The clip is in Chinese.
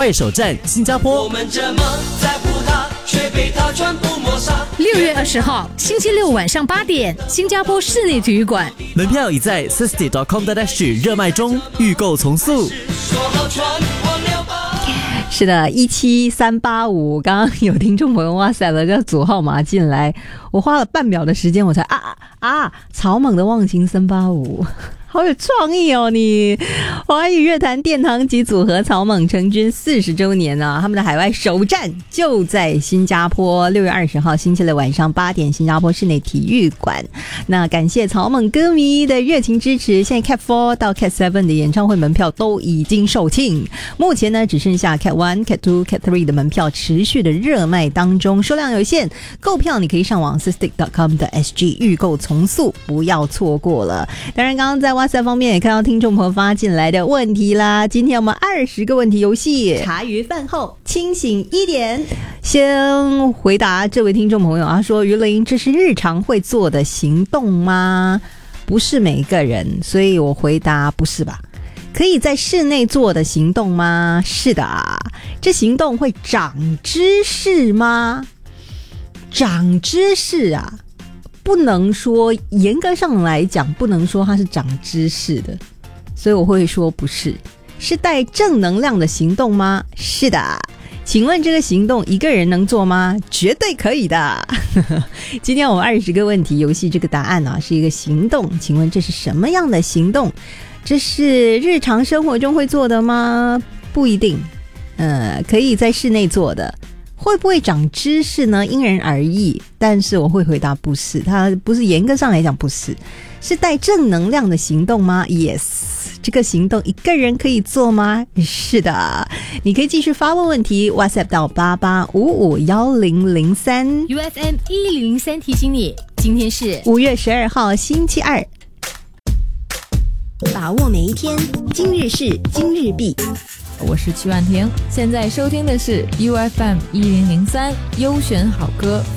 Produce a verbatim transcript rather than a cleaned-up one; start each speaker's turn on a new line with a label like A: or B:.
A: 外首站新加坡。
B: 我们怎么在乎它，却被它全部抹杀。
C: 六月二十号星期六晚上八点，新加坡室内体育馆，
A: 门票已在 s i s t y dot com dot s g 热卖中，预购从速。
B: 说好全忘了吧。
D: 是的，一七三八五，刚刚有听众朋友哇塞了，叫组号码进来，我花了半秒的时间，我才啊啊，草蜢的忘情三八五。好有创意哦你！华语乐坛殿堂级组合草蜢成军四十周年啊，他们的海外首站就在新加坡，六月二十号星期六晚上八点，新加坡室内体育馆。那感谢草蜢歌迷的热情支持，现在 Cat 四 到 Cat 七的演唱会门票都已经售罄，目前呢只剩下 Cat 一、Cat 二、Cat 三的门票持续的热卖当中，数量有限，购票你可以上网 s i s t i c dot com 的 S G 预购从速，不要错过了。当然刚刚在WhatsApp方面也看到听众朋友发进来的问题啦，今天我们二十个问题游戏，茶余饭后清醒一点。先回答这位听众朋友啊，说于林，这是日常会做的行动吗？不是每个人，所以我回答不是吧。可以在室内做的行动吗？是的啊。这行动会长知识吗？长知识啊，不能说，严格上来讲不能说它是长知识的，所以我会说不是。是带正能量的行动吗？是的。请问这个行动一个人能做吗？绝对可以的。今天我们二十个问题游戏，这个答案啊是一个行动，请问这是什么样的行动？这是日常生活中会做的吗？不一定。呃，可以在室内做的。会不会长知识呢？因人而异，但是我会回答不是，它不是，严格上来讲不是。是带正能量的行动吗？ Yes。 这个行动一个人可以做吗？是的。你可以继续发问问题 WhatsApp 到八八五五一零零三
C: U F M 一零零三提醒你，今天是
D: 五月十二号星期二，
E: 把握每一天，今日事今日毕。
F: 我是曲婉婷，现在收听的是 U F M 一零零三优选好歌。